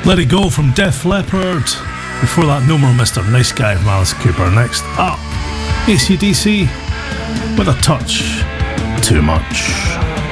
Let It Go from Def Leppard. Before that, No More Mr. Nice Guy from Alice Cooper. Next up, AC/DC with A Touch Too Much.